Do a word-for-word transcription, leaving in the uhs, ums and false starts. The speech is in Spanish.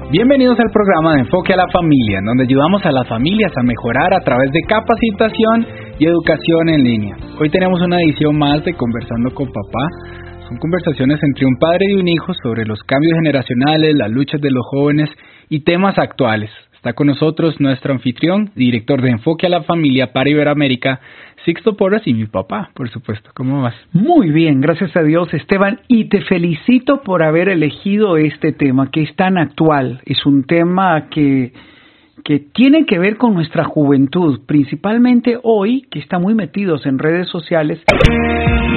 Bienvenidos al programa de Enfoque a la Familia, en donde ayudamos a las familias a mejorar a través de capacitación y educación en línea. Hoy tenemos una edición más de Conversando con Papá. Son conversaciones entre un padre y un hijo sobre los cambios generacionales, las luchas de los jóvenes y temas actuales. Está con nosotros nuestro anfitrión, director de Enfoque a la Familia para Iberoamérica, Sixto Porras, y mi papá, por supuesto. ¿Cómo vas? Muy bien, gracias a Dios, Esteban, y te felicito por haber elegido este tema, que es tan actual. Es un tema que, que tiene que ver con nuestra juventud, principalmente hoy, que está muy metidos en redes sociales.